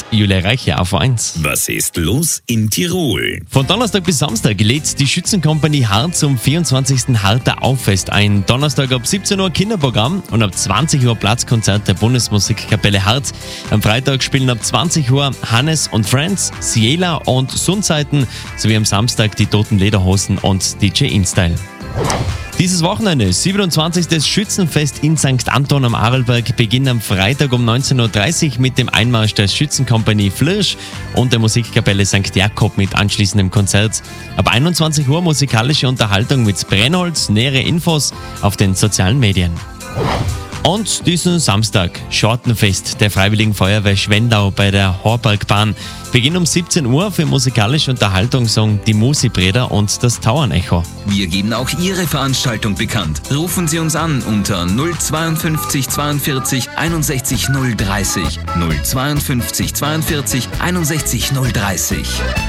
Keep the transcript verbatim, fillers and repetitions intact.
Julia Reiche auf eins. Was ist los in Tirol? Von Donnerstag bis Samstag lädt die Schützenkompanie Hart zum vierundzwanzigsten Harter Auffest ein. Donnerstag ab siebzehn Uhr Kinderprogramm und ab zwanzig Uhr Platzkonzert der Bundesmusikkapelle Hart. Am Freitag spielen ab zwanzig Uhr Hannes und Friends, Ciela und Sundzeiten sowie am Samstag die Toten Lederhosen und D J InStyle. Dieses Wochenende, siebenundzwanzigste Schützenfest in Sankt Anton am Arlberg, beginnt am Freitag um neunzehn Uhr dreißig mit dem Einmarsch der Schützenkompanie Flirsch und der Musikkapelle Sankt Jakob mit anschließendem Konzert. Ab einundzwanzig Uhr musikalische Unterhaltung mit Brennholz, nähere Infos auf den sozialen Medien. Und diesen Samstag, Schortenfest der Freiwilligen Feuerwehr Schwendau bei der Horbergbahn. Beginn um siebzehn Uhr für musikalische Unterhaltung sagen die Musibreder und das Tauernecho. Wir geben auch Ihre Veranstaltung bekannt. Rufen Sie uns an unter null zweiundfünfzig zweiundvierzig einundsechzig null dreißig. null zweiundfünfzig zweiundvierzig einundsechzig null dreißig.